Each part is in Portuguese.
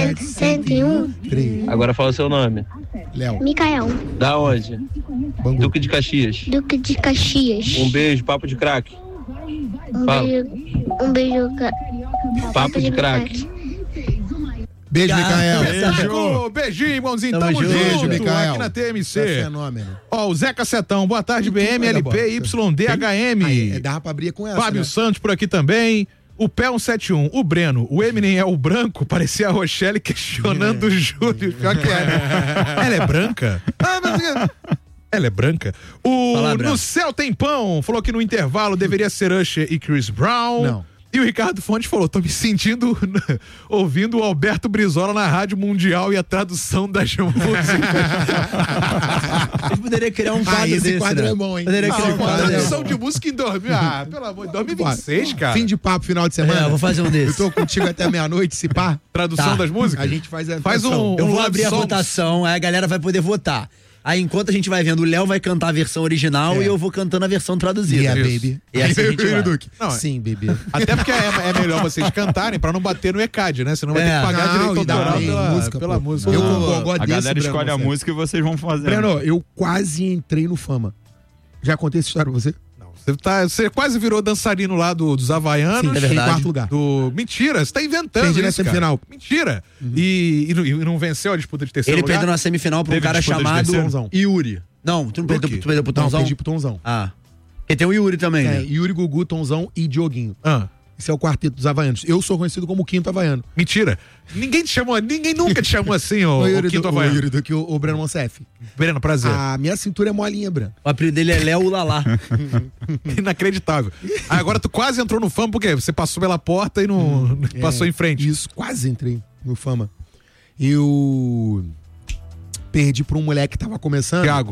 101. Agora fala o seu nome. Léo. Micael. Da onde? Bangu. Duque de Caxias. Duque de Caxias. Um beijo, papo de craque. Um beijo. Papo de craque. Beijo, Micael. Beijo. Beijinho, irmãozinho. Tamo junto. Beijo, Micael. Aqui na TMC. É fenômeno. Ó, o Zé Cacetão. Boa tarde, BM, LP, YDHM. Dava pra abrir com essa, Fábio né? Santos por aqui também. O Pé 171, o Breno, o Eminem é o branco, parecia a Rochelle questionando o Júlio. Pior que é, né? Ela é branca? Ela é branca. No Céu Tem Pão, falou que no intervalo deveria ser Usher e Chris Brown. Não. E o Ricardo Fontes falou, tô me sentindo ouvindo o Alberto Brizola na Rádio Mundial e a tradução das músicas. A gente poderia criar um quadro esse desse, quadro né? é bom, hein? Poderia criar um quadro Tradução de música em 2000. Ah, pelo amor de 2026, cara. Fim de papo, final de semana. Eu vou fazer um desses. Eu tô contigo até meia-noite, se pá. Tradução das músicas? A gente faz a Faz tradução. Eu vou love abrir a songs. votação, aí a galera vai poder votar. Aí enquanto a gente vai vendo, o Léo vai cantar a versão original e eu vou cantando a versão traduzida. Yeah, baby. E assim a gente vai. Não, Sim, bebê. Até porque é melhor vocês cantarem pra não bater no ECAD, né? Senão vai ter que pagar direito autoral pela música. Eu concordo A desse, galera Breno, escolhe a você. música e vocês vão fazer. Breno, eu quase entrei no Fama. Já contei essa história pra você? Você quase virou dançarino lá dos Havaianos. Sim, é verdade. Em quarto lugar. Mentira, você tá inventando Perdi na isso, cara. semifinal. Mentira. E não venceu a disputa de terceiro Ele lugar? perdeu na semifinal pra um Teve cara disputa de chamado terceiro? Yuri. Não, tu não perdeu, tu perdeu pro Não, Tonzão? perdi pro Tonzão. Ah. E tem o Yuri também, né? Yuri, Gugu, Tonzão e Dioguinho. Esse é o quarteto dos Havaianos. Eu sou conhecido como o quinto Havaiano. Mentira. Ninguém nunca te chamou assim, o quinto Havaiano. O Yuri do que o Breno Monsef. Breno, prazer. A minha cintura é molinha, Breno. O apelido dele é Léo Lalá. Inacreditável. Agora tu quase entrou no Fama, por quê? Você passou pela porta e não passou em frente. Isso, quase entrei no Fama. Eu perdi pra um moleque que tava começando. Thiago.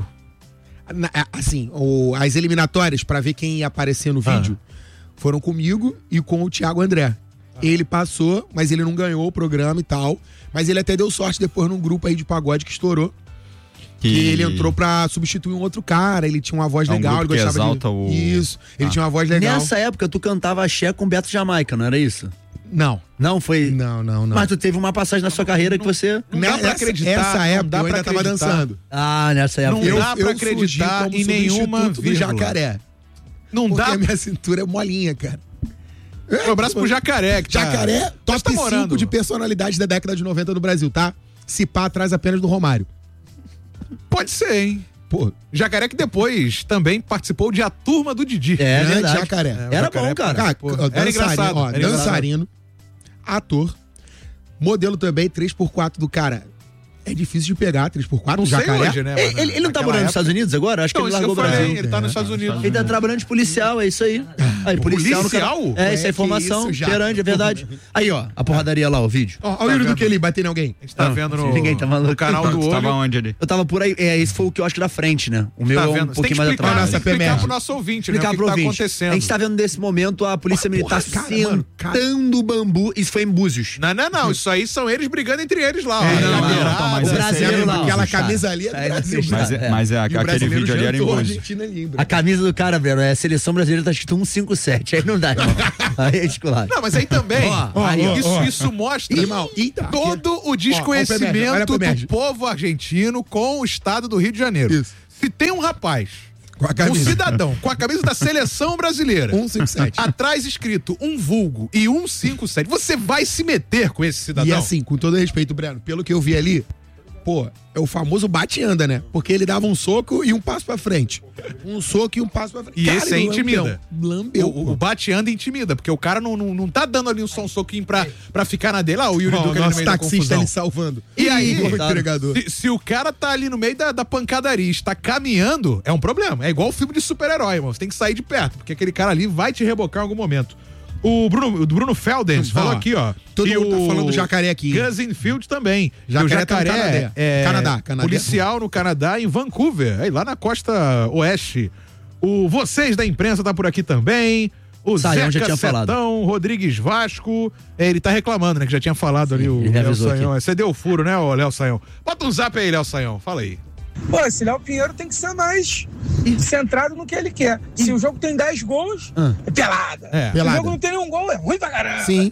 Assim, as eliminatórias pra ver quem ia aparecer no vídeo foram comigo e com o Thiago André. Ele passou, mas ele não ganhou o programa e tal. Mas ele até deu sorte depois num grupo aí de pagode que estourou. Que ele entrou pra substituir um outro cara. Ele tinha uma voz legal, grupo ele que gostava exalta o... Isso, ele tinha uma voz legal. Nessa época, tu cantava axé com Beto Jamaica, não era isso? Não. Não foi? Não. Mas tu teve uma passagem na sua carreira que você... Não dá pra acreditar. Essa época não dá eu ainda pra tava acreditar. dançando. Ah, nessa época. Não dá pra acreditar em nenhuma do vírgula. Jacaré. Não Porque dá. a minha cintura é molinha, cara. Um abraço pro Jacaré. Que Jacaré, top 5 de personalidade da década de 90 no Brasil, tá? Se pá, atrás apenas do Romário. Pode ser, hein? Pô, Jacaré que depois também participou de A Turma do Didi. É grande verdade. Jacaré. Era Jacaré, bom, cara. Era engraçado. Ó, Era engraçado. dançarino, ator, modelo também, 3x4 do cara. É difícil de pegar, 3x4, Não sei Jacaré. hoje, né? Ele não tá morando nos Estados Unidos agora? Acho que Não, ele isso que largou eu o falei, Brasil. ele tá nos Estados Unidos. Ele tá trabalhando de policial, é isso aí. Aí, policial? No Policial? canal. É, isso é Que informação. isso, Jaca. Perante, é verdade. Aí, ó, a porradaria lá, o vídeo. Ó, o Yuri do que ele batendo em alguém. A gente tá vendo no, ninguém tá maluco. no canal do Tu tava Olho. onde ali? Eu tava por aí, esse foi o que eu acho que da frente, né? O meu Tá é um vendo? Você tem que pouquinho mais explicar, atrás. nossa explicar PMR. pro nosso ouvinte, né? O Explicar que pro tá ouvinte. acontecendo. A gente tá vendo nesse momento a polícia militar cara, sentando o bambu. Isso foi em Búzios. Não. Isso aí são eles brigando entre eles lá. ó. não, mas o brasileiro lá. Aquela ó, camisa ali é do Aí, Brasil. Mas E o aquele brasileiro vídeo ali era em jantou a Búzios. Argentina ali, A camisa do cara, velho, é a seleção brasileira, tá escrito 157. Aí não dá, irmão. Aí é escolar. Não, mas aí também, isso mostra Irmão, todo o olha desconhecimento pro Médio. do povo argentino com o estado do Rio de Janeiro. Isso. Se tem um rapaz, com a um camisa. cidadão, com a camisa da seleção brasileira, 157. atrás escrito um vulgo e 157, você vai se meter com esse cidadão? E assim, com todo respeito, Breno, pelo que eu vi ali, pô, é o famoso bate e anda, né? Porque ele dava um soco e um passo pra frente. Um soco e um passo pra frente. E Cara, esse aí intimida. Lambeu. O bate e anda intimida, porque o cara não tá dando ali só um soquinho pra ficar na dele. O Yuri Ó, o Duque ali no nosso meio da taxista confusão. ali salvando. E aí, o entregador. se o cara tá ali no meio da pancadaria, está caminhando, é um problema. É igual o filme de super-herói, irmão. Você tem que sair de perto, porque aquele cara ali vai te rebocar em algum momento. O Bruno Feldens falou aqui, ó. Todo e mundo tá falando do Jacaré aqui. Gus Infield também. Jacaré E o Jacaré tá no Canadá. policial no Canadá, em Vancouver, aí lá na costa oeste. Vocês da imprensa tá por aqui também. O Saião já Zeca tinha falado. Setão, Rodrigues Vasco. Ele tá reclamando, né? Que já tinha falado ali o ele Léo avisou Saião. aqui. Você deu o furo, né, ô Léo Saião? Bota um zap aí, Léo Saião. Fala aí. Pô, esse Léo Pinheiro tem que ser mais centrado no que ele quer. Se o jogo tem 10 gols, é pelada. É. Se o jogo não tem nenhum gol, é ruim pra caramba. Sim.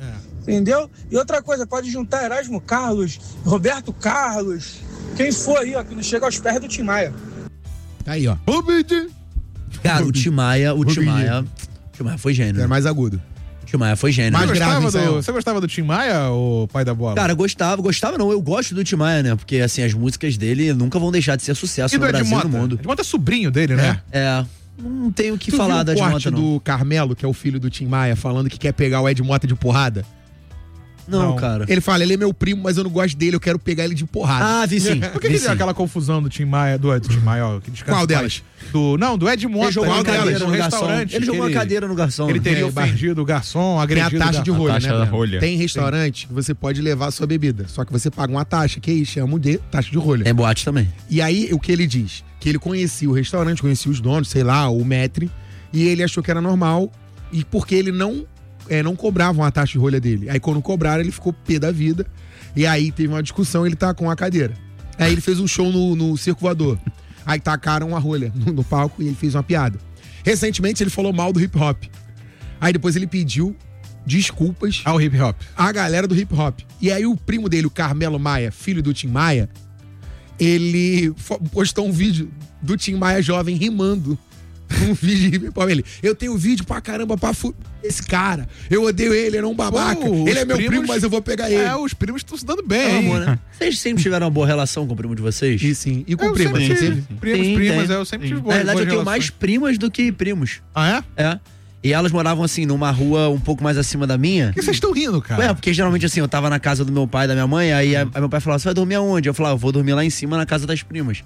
entendeu? E outra coisa, pode juntar Erasmo Carlos, Roberto Carlos, quem for aí, ó, que não chega aos pés do Tim Maia. Aí, ó. Cara, o Tim Maia foi gênio. É mais agudo. O Tim Maia foi gênio. Mais grave, Você gostava do Tim Maia, o pai da bola? Cara, gostava não, eu gosto do Tim Maia, né? Porque, assim, as músicas dele nunca vão deixar de ser sucesso no Brasil e no mundo. Edmota é sobrinho dele, né? Não tenho o que falar da Edmota, não. Do Carmelo, que é o filho do Tim Maia, falando que quer pegar o Edmota de porrada? Não, cara. Ele fala, ele é meu primo, mas eu não gosto dele, eu quero pegar ele de porrada. Ah, vi sim. Por que deu aquela confusão do Tim Maia, do Tim Maia, ó, que descansa. Qual delas? Do Edmota. Ele jogou uma cadeira no restaurante. Ele jogou uma cadeira no garçom. Ele teria ofendido o garçom, agredido. Tem a taxa de rolha, taxa né? da rolha. Tem restaurante que você pode levar a sua bebida, só que você paga uma taxa, que eles chamam de taxa de rolha. Tem boate também. E aí, o que ele diz? Que ele conhecia o restaurante, conhecia os donos, sei lá, o maître, e ele achou que era normal, e porque ele não cobravam a taxa de rolha dele. Aí quando cobraram, ele ficou pé da vida. E aí teve uma discussão, ele tá com a cadeira. Aí ele fez um show no Circo Voador. Aí tacaram a rolha no palco e ele fez uma piada. Recentemente ele falou mal do hip hop. Aí depois ele pediu desculpas ao hip hop. À galera do hip hop. E aí o primo dele, o Carmelo Maia, filho do Tim Maia, ele postou um vídeo do Tim Maia jovem rimando. Um vídeo de hip hop. Eu tenho vídeo pra caramba esse cara. Eu odeio ele é um babaca. Ele é meu primo, mas eu vou pegar ele. Os primos estão se dando bem. Amo, né? Vocês sempre tiveram uma boa relação com o primo de vocês? E sim. E com primas? Primas, eu sempre tive boa. Na verdade, eu tenho mais primas do que primos. Ah, é? É. E elas moravam, assim, numa rua um pouco mais acima da minha. Por que vocês estão rindo, cara? Porque geralmente, assim, eu tava na casa do meu pai e da minha mãe, aí meu pai falava, você vai dormir aonde? Eu falava, eu vou dormir lá em cima na casa das primas.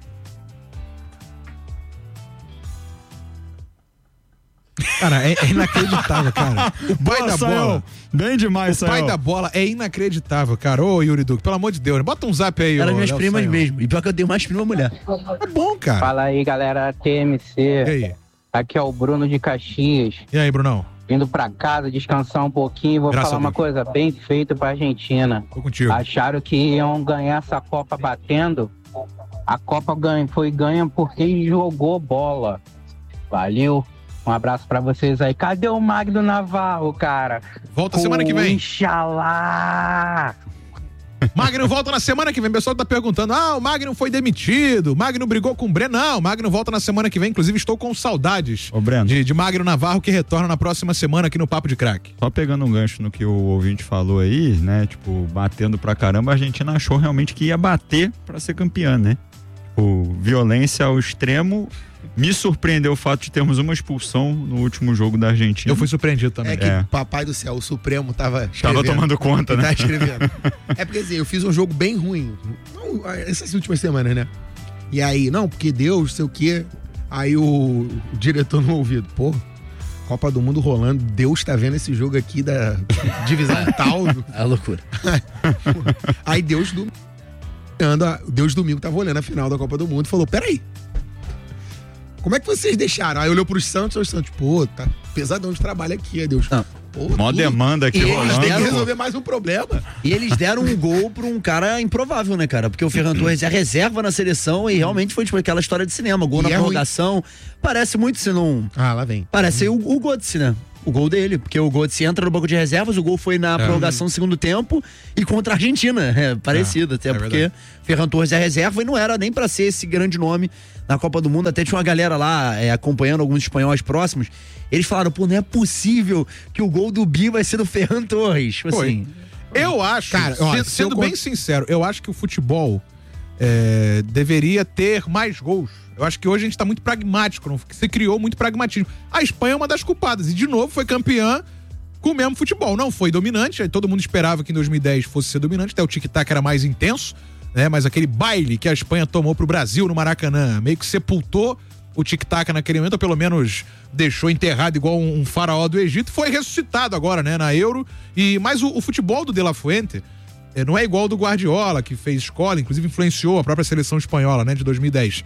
Cara, é inacreditável, cara. O pai da bola. Bem demais, O pai da bola é inacreditável, cara. Ô, Yuri Duque, pelo amor de Deus, bota um zap aí. Eram minhas primas mesmo. E pior que eu tenho mais prima mulher. É bom, cara. Fala aí, galera, TMC. E aí? Aqui é o Bruno de Caxias. E aí, Brunão? Vindo pra casa, descansar um pouquinho. Vou falar uma coisa bem feita pra Argentina. Tô contigo. Acharam que iam ganhar essa Copa batendo. A Copa foi ganha porque jogou bola. Valeu. Um abraço pra vocês aí. Cadê o Magno Navarro, cara? Volta semana que vem. Inxalá! Magno volta na semana que vem. O pessoal tá perguntando, o Magno foi demitido, o Magno brigou com o Breno. Não, o Magno volta na semana que vem. Inclusive, estou com saudades de Magno Navarro, que retorna na próxima semana aqui no Papo de Craque. Só pegando um gancho no que o ouvinte falou aí, né? Tipo, batendo pra caramba, a Argentina achou realmente que ia bater pra ser campeã, né? Violência ao extremo. Me surpreendeu o fato de termos uma expulsão no último jogo da Argentina. Eu fui surpreendido também. É que papai do céu, o Supremo tava tomando conta, né? Tá escrevendo. É porque assim, eu fiz um jogo bem ruim. Não, essas últimas semanas, né? E aí, não, porque Deus, sei o quê. Aí o diretor no ouvido, pô, Copa do Mundo rolando, Deus tá vendo esse jogo aqui da divisão tal. É loucura. Aí Deus domingo tava olhando a final da Copa do Mundo e falou, peraí, como é que vocês deixaram? Aí olhou pros Santos, os Santos, pô, tá pesadão de trabalho aqui, é Deus. Mó demanda aqui rolando. Eles têm que resolver mais um problema. E eles deram um gol pra um cara improvável, né, cara? Porque o Ferran Torres é reserva na seleção e realmente foi tipo aquela história de cinema. Gol na prorrogação. Parece muito, se não... lá vem. Parece o Götze, né? O gol dele, porque o Götze entra no banco de reservas, o gol foi na prorrogação do segundo tempo e contra a Argentina, parecido, até porque Ferran Torres é reserva e não era nem pra ser esse grande nome na Copa do Mundo, até tinha uma galera lá acompanhando alguns espanhóis próximos, eles falaram, pô, não é possível que o gol do Bi vai ser do Ferran Torres, assim. Eu acho, cara, sendo bem sincero, eu acho que o futebol deveria ter mais gols. Eu acho que hoje a gente tá muito pragmático, se criou muito pragmatismo. A Espanha é uma das culpadas e de novo foi campeã com o mesmo futebol. Não foi dominante, todo mundo esperava que em 2010 fosse ser dominante, até o tic-tac era mais intenso, né? Mas aquele baile que a Espanha tomou pro Brasil no Maracanã, meio que sepultou o tic-tac naquele momento, ou pelo menos deixou enterrado igual um faraó do Egito, foi ressuscitado agora, né, na Euro. Mas o futebol do De La Fuente não é igual ao do Guardiola, que fez escola, inclusive influenciou a própria seleção espanhola, né, de 2010.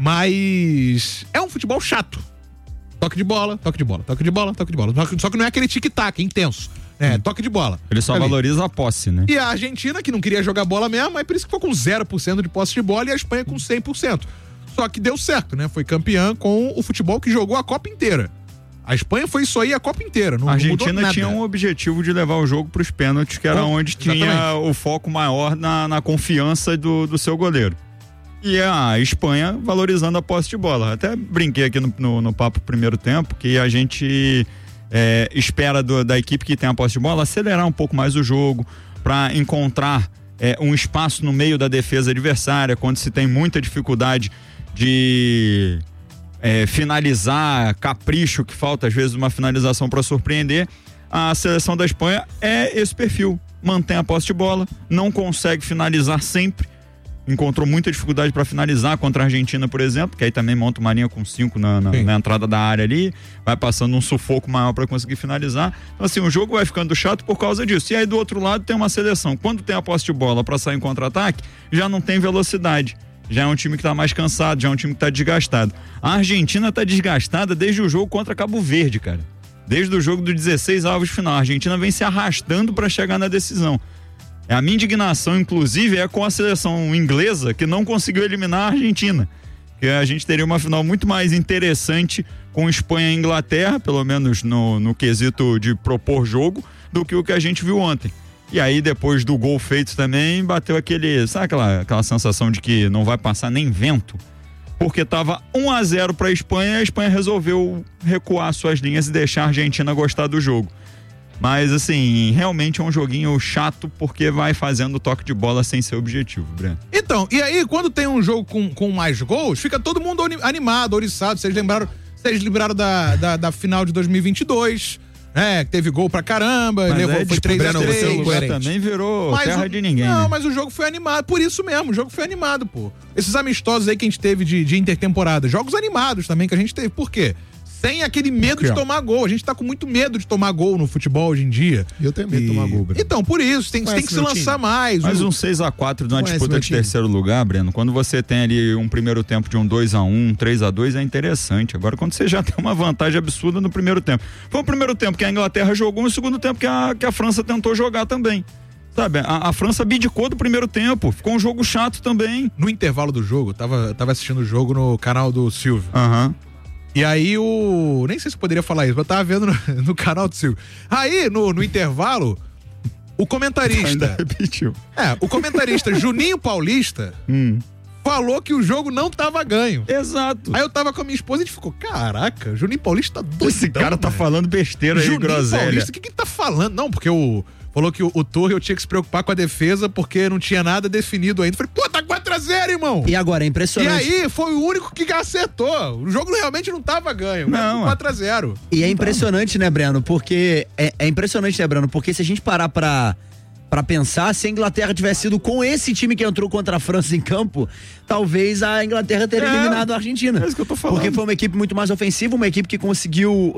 Mas é um futebol chato. Toque de bola, toque de bola, toque de bola, toque de bola. Só que não é aquele tic-tac intenso. Toque de bola. Ele só valoriza a posse, né? E a Argentina, que não queria jogar bola mesmo, é por isso que foi com 0% de posse de bola, e a Espanha com 100%. Só que deu certo, né? Foi campeã com o futebol que jogou a Copa inteira. A Espanha foi isso aí a Copa inteira. Não a mudou Argentina nada. tinha um objetivo de levar o jogo para os pênaltis, que era onde tinha o foco maior na confiança do seu goleiro. E a Espanha valorizando a posse de bola. Até brinquei aqui no papo primeiro tempo que a gente espera da equipe que tem a posse de bola acelerar um pouco mais o jogo para encontrar um espaço no meio da defesa adversária, quando se tem muita dificuldade de finalizar, capricho, que falta às vezes uma finalização para surpreender. A seleção da Espanha é esse perfil, mantém a posse de bola, não consegue finalizar sempre, encontrou muita dificuldade para finalizar contra a Argentina, por exemplo, que aí também monta uma linha com 5 na entrada da área ali, vai passando um sufoco maior para conseguir finalizar. Então assim, o jogo vai ficando chato por causa disso. E aí do outro lado tem uma seleção, quando tem a posse de bola para sair em contra-ataque, já não tem velocidade. Já é um time que tá mais cansado, já é um time que tá desgastado. A Argentina tá desgastada desde o jogo contra Cabo Verde, cara. Desde o jogo do 16 avos de final. A Argentina vem se arrastando para chegar na decisão. A minha indignação, inclusive, é com a seleção inglesa, que não conseguiu eliminar a Argentina. Que a gente teria uma final muito mais interessante com Espanha e Inglaterra, pelo menos no quesito de propor jogo, do que o que a gente viu ontem. E aí, depois do gol feito também, bateu sabe aquela sensação de que não vai passar nem vento? Porque tava 1-0 para a Espanha e a Espanha resolveu recuar suas linhas e deixar a Argentina gostar do jogo. Mas, assim, realmente é um joguinho chato porque vai fazendo toque de bola sem ser objetivo, Breno. Então, e aí, quando tem um jogo com mais gols, fica todo mundo animado, oriçado. Vocês lembraram da final de 2022, que teve gol pra caramba, foi 3-3. Também virou terra de ninguém. Não, né? mas o jogo foi animado, por isso mesmo, o jogo foi animado, pô. Esses amistosos aí que a gente teve de intertemporada, jogos animados também que a gente teve, por quê? Sem aquele medo de tomar gol. A gente tá com muito medo de tomar gol no futebol hoje em dia. Eu tenho medo de tomar gol, Breno. Então, por isso, tem que se lançar mais. Mas um 6-4 de uma disputa de terceiro lugar, Breno, quando você tem ali um primeiro tempo de um 2-1, 3-2, é interessante. Agora, quando você já tem uma vantagem absurda no primeiro tempo. Foi o primeiro tempo que a Inglaterra jogou, no segundo tempo que a França tentou jogar também. Sabe, a França abdicou do primeiro tempo, ficou um jogo chato também. No intervalo do jogo, tava assistindo o jogo no canal do Silvio. E aí nem sei se eu poderia falar isso, mas eu tava vendo no canal do Silvio. Aí, no intervalo, o comentarista... Ainda repetiu. O comentarista Juninho Paulista falou que o jogo não tava ganho. Exato. Aí eu tava com a minha esposa e a gente ficou, caraca, Juninho Paulista tá doidão. Esse cara tá falando besteira aí, groselha. Juninho Paulista, o que tá falando? Não, porque falou que o Tuchel tinha que se preocupar com a defesa porque não tinha nada definido ainda. Falei, pô, tá 4-0, irmão! E agora, é impressionante. E aí, foi o único que acertou. O jogo realmente não tava ganho. Não. 4-0. E é impressionante, né, Breno? Porque é impressionante, né, Breno? Porque se a gente parar pra pensar, se a Inglaterra tivesse sido com esse time que entrou contra a França em campo, talvez a Inglaterra teria eliminado a Argentina. É isso que eu tô falando. Porque foi uma equipe muito mais ofensiva, uma equipe que conseguiu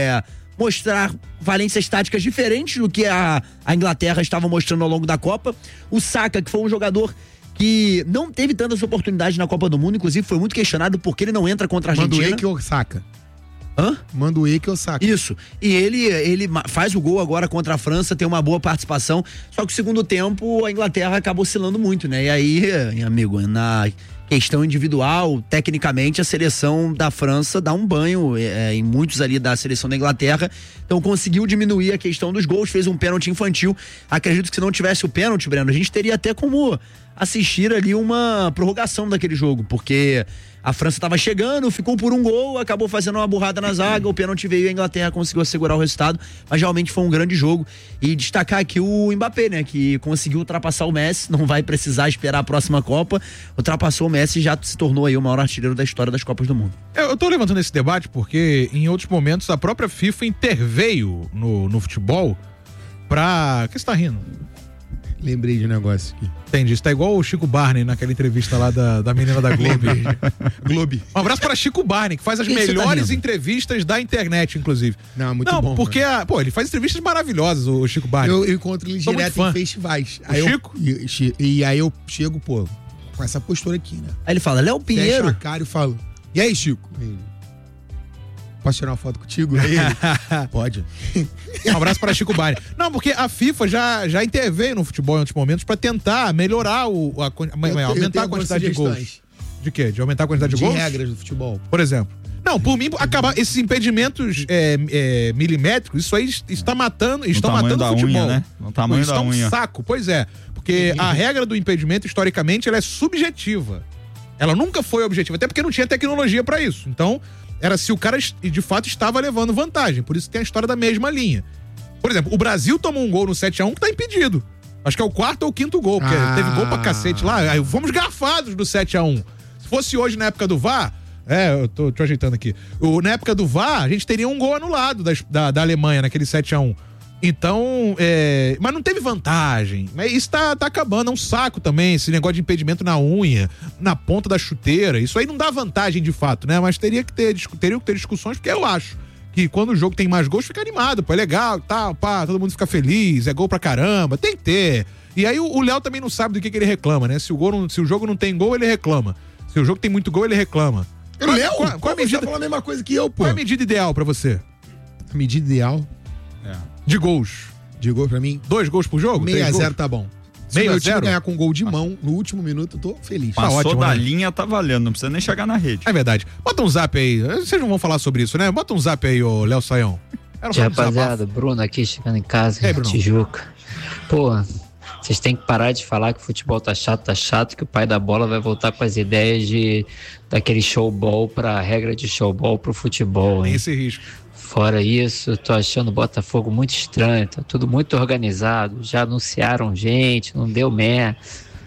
mostrar valências táticas diferentes do que a Inglaterra estava mostrando ao longo da Copa. O Saka, que foi um jogador que não teve tantas oportunidades na Copa do Mundo, inclusive foi muito questionado porque ele não entra contra a Argentina. Manda o Eike ou Saka? Hã? Manda o Eike ou Saka. Isso. E ele faz o gol agora contra a França, tem uma boa participação, só que o segundo tempo a Inglaterra acaba oscilando muito, né? E aí, amigo, na questão individual, tecnicamente a seleção da França dá um banho em muitos ali da seleção da Inglaterra, então conseguiu diminuir a questão dos gols, fez um pênalti infantil. Acredito que se não tivesse o pênalti, Breno, a gente teria até como assistir ali uma prorrogação daquele jogo, porque a França estava chegando, ficou por um gol, acabou fazendo uma burrada na zaga, o pênalti veio e a Inglaterra conseguiu assegurar o resultado, mas realmente foi um grande jogo. E destacar aqui o Mbappé, né, que conseguiu ultrapassar o Messi, não vai precisar esperar a próxima Copa, ultrapassou o Messi e já se tornou aí o maior artilheiro da história das Copas do Mundo. Eu tô levantando esse debate porque em outros momentos a própria FIFA interveio no futebol pra... O que você tá rindo? Lembrei de um negócio aqui. Entendi, isso tá igual o Chico Barney naquela entrevista lá da menina da Globo. Globo. Um abraço para Chico Barney, que faz as melhores entrevistas da internet, inclusive. Não, muito bom. Porque ele faz entrevistas maravilhosas, o Chico Barney. Eu encontro ele direto em festivais. Chico? E aí eu chego, pô, com essa postura aqui, né? Aí ele fala, Léo Pinheiro. Fecho a cara e falo, e aí, Chico? Posso tirar uma foto contigo? Aí ele, pode. Um abraço para Chico Barney. Não, porque a FIFA já interveio no futebol em outros momentos para tentar melhorar aumentar a quantidade de gols. De quê? De aumentar a quantidade de gols? De regras do futebol. Por exemplo. Não, por mim, acabar esses impedimentos milimétricos, isso aí está matando, estão matando o futebol. Unha, né? No tamanho da unha. Um saco, pois é. Porque a regra do impedimento, historicamente, ela é subjetiva. Ela nunca foi objetiva, até porque não tinha tecnologia pra isso. Então, era se o cara de fato estava levando vantagem. Por isso tem a história da mesma linha. Por exemplo, o Brasil tomou um gol no 7-1 que tá impedido. Acho que é o 4º ou 5º gol, porque teve gol pra cacete lá. Aí fomos garfados do 7-1. Se fosse hoje na época do VAR, eu tô ajeitando aqui. Na época do VAR, a gente teria um gol anulado da Alemanha naquele 7-1. Então, mas não teve vantagem. Mas isso tá acabando, é um saco também, esse negócio de impedimento na unha, na ponta da chuteira. Isso aí não dá vantagem de fato, né? Mas teriam que ter discussões, porque eu acho que quando o jogo tem mais gols, fica animado, pô, é legal, tal, pá, todo mundo fica feliz, é gol pra caramba, tem que ter. E aí o Léo também não sabe do que ele reclama, né? Se o jogo não tem gol, ele reclama. Se o jogo tem muito gol, ele reclama. Léo, qual a medida? Você fala a mesma coisa que eu, pô. Qual é a medida ideal pra você? A medida ideal? De gols. De gol pra mim? 2 gols por jogo? 6-0 tá bom. Se o meu time 6-0? ganhar com gol de mão, no último minuto, eu tô feliz. Passou ótimo, da né? linha, tá valendo, não precisa nem chegar na rede. É verdade. Bota um zap aí. Vocês não vão falar sobre isso, né? Bota um zap aí, ô Léo Saião. Rapaziada, Bruno aqui chegando em casa, Tijuca. Pô, vocês têm que parar de falar que o futebol tá chato, que o pai da bola vai voltar com as ideias daquele showball pra regra de showball pro futebol, hein? Tem esse risco. Fora isso, tô achando o Botafogo muito estranho, tá tudo muito organizado, já anunciaram gente, não deu merda.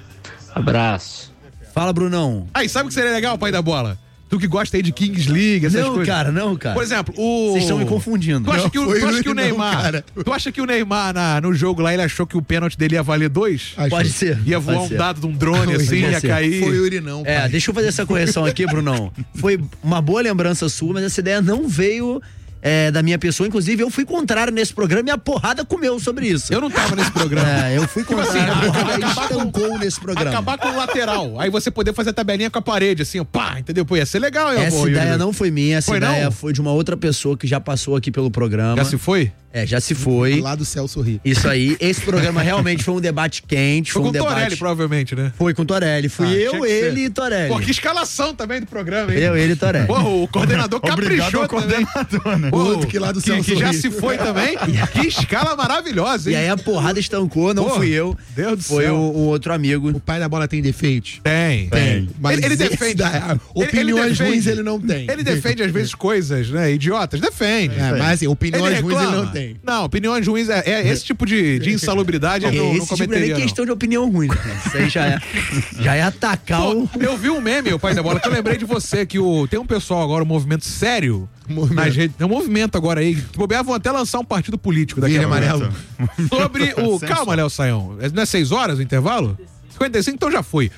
Abraço. Fala, Brunão. Aí, sabe o que seria legal, pai da bola? Tu que gosta aí de Kings League, essas coisas. Não, cara. Por exemplo, Vocês estão me confundindo. Tu acha que o Neymar... Tu acha que o Neymar, no jogo lá, ele achou que o pênalti dele ia valer 2? Pode ser. Ia voar dado de um drone, assim, ia cair. Foi urinão, pai. Deixa eu fazer essa correção aqui, Brunão. Foi uma boa lembrança sua, mas essa ideia não veio... da minha pessoa, inclusive eu fui contrário nesse programa e a porrada comeu sobre isso. Eu não tava nesse programa. Eu fui contrário, a porrada estancou nesse programa. Acabar com o lateral, aí você poder fazer a tabelinha com a parede, assim, ó, pá, entendeu? Pô, ia ser legal. Essa ideia não foi minha, essa ideia foi de uma outra pessoa que já passou aqui pelo programa. Já se foi? Já se foi. Lá do céu sorri. Isso aí, esse programa realmente foi um debate quente. Foi um com o debate... Torelli, provavelmente, né? Foi com o Torelli. Fui eu, ele e Torelli. Pô, que escalação também do programa, hein? Eu, ele e Torelli. Pô, o coordenador caprichou também. Né? Outro que lá do céu que já se foi também. Que escala maravilhosa, hein? E aí a porrada estancou, não fui eu. Deus do foi céu. o outro amigo. O pai da bola tem defeitos? Tem. Mas ele defende. Opiniões ruins ele não tem. Ele defende, às vezes, coisas, né? Idiotas. Defende. Mas assim, opiniões ruins ele não tem. Não, opiniões ruins esse tipo de insalubridade eu não cometeria. Tipo não é nem questão de opinião ruim. Isso aí já é atacar o... Eu vi um meme, o pai da bola, que eu lembrei de você, que tem um pessoal agora, um movimento sério nas redes. Tem um movimento agora aí. Se bobear, vão até lançar um partido político daqui a amarelo. Sobre o... Calma, Léo Saião. Não é 6 horas o intervalo? 55, então já foi.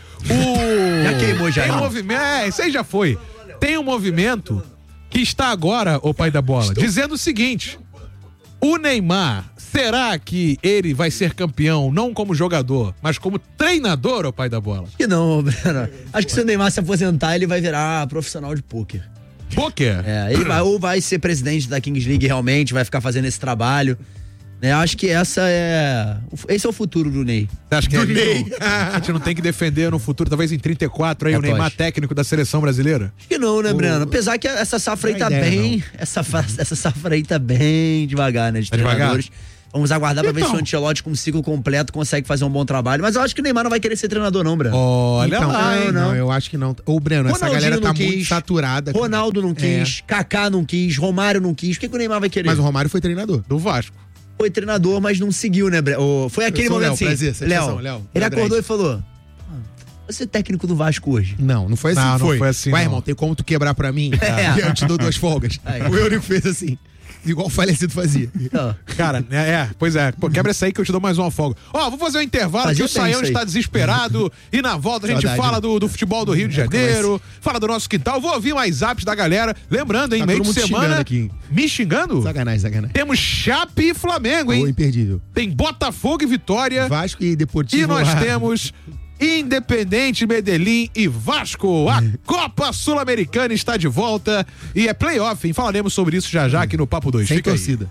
Já queimou, já. Tem um movimento... Isso aí já foi. Tem um movimento que está agora, o pai da bola, dizendo o seguinte: o Neymar, será que ele vai ser campeão não como jogador, mas como treinador, o pai da bola? Que não, Breno. Acho que se o Neymar se aposentar, ele vai virar profissional de pôquer. Pôquer? Ele vai ser presidente da Kings League realmente, vai ficar fazendo esse trabalho. Acho que esse é o futuro do Ney. Você acha que a gente não tem que defender no futuro, talvez em 34, aí o Neymar técnico da seleção brasileira? Acho que não, né, Breno? Apesar que essa safra aí tá bem... Essa safra aí tá bem devagar, né, de treinadores. Vamos aguardar pra ver se o Ancelotti com um ciclo completo consegue fazer um bom trabalho. Mas eu acho que o Neymar não vai querer ser treinador não, Breno. Olha lá, hein? Não, eu acho que não. Ô, Breno, essa galera tá muito saturada. Ronaldo não quis, Kaká não quis, Romário não quis. Por que o Neymar vai querer? Mas o Romário foi treinador. Do Vasco. Foi treinador, mas não seguiu, né, Breno? Foi aquele momento assim. Léo, ele acordou e falou: você é técnico do Vasco hoje? Não foi assim. Não foi assim. Vai, irmão, tem como tu quebrar pra mim? Eu te dou 2 folgas. O Eurico fez assim. Igual o falecido fazia. Cara, pois é. Pô, quebra essa aí que eu te dou mais uma folga. Vou fazer um intervalo, que o Saião está desesperado. E na volta a gente fala do futebol do Rio de Janeiro, fala do nosso quintal. Vou ouvir mais zaps da galera. Lembrando, em meio de semana... Aqui. Me xingando? Sacanagem. Temos Chape e Flamengo, hein? Imperdível. Tem Botafogo e Vitória. Vasco e Deportivo. E nós temos... Independente, Medellín e Vasco. A Copa Sul-Americana está de volta e é playoff, hein? Falaremos sobre isso já aqui no Papo 2. Sem Fica torcida.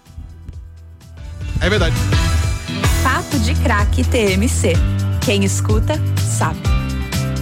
É verdade. Papo de Craque TMC. Quem escuta, sabe.